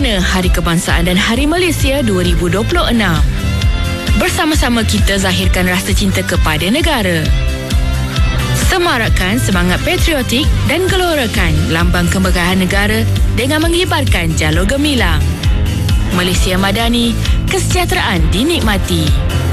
Perdana Hari Kebangsaan dan Hari Malaysia 2026. Bersama-sama kita zahirkan rasa cinta kepada negara. Semarakkan semangat patriotik dan gelorakan lambang kemegahan negara dengan mengibarkan jalur gemilang. Malaysia Madani, kesejahteraan dinikmati.